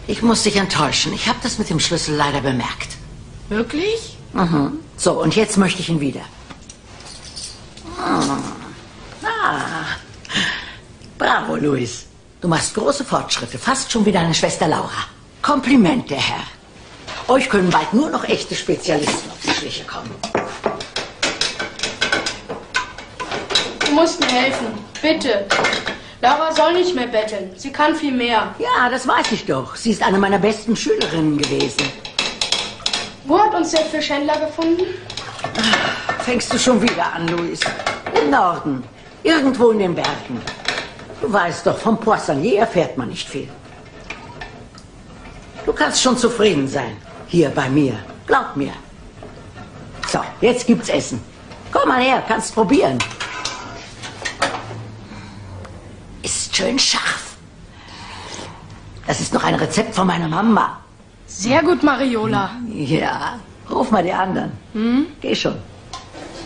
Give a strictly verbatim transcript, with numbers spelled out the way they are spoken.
Ich muss dich enttäuschen. Ich habe das mit dem Schlüssel leider bemerkt. Wirklich? Mhm. So, und jetzt möchte ich ihn wieder. Hm. Ah. Bravo, Luis. Du machst große Fortschritte. Fast schon wie deine Schwester Laura. Komplimente, Herr. Euch können bald nur noch echte Spezialisten auf die Schliche kommen. Du musst mir helfen. Bitte. Laura soll nicht mehr betteln. Sie kann viel mehr. Ja, das weiß ich doch. Sie ist eine meiner besten Schülerinnen gewesen. Wo hat uns der Fischhändler gefunden? Fängst du schon wieder an, Luis? Im Norden. Irgendwo in den Bergen. Du weißt doch, vom Poissonnier erfährt man nicht viel. Du kannst schon zufrieden sein. Hier bei mir. Glaub mir. So, jetzt gibt's Essen. Komm mal her, kannst probieren. Ist schön scharf. Das ist noch ein Rezept von meiner Mama. Sehr gut, Mariola. Ja, ruf mal die anderen. Hm? Geh schon.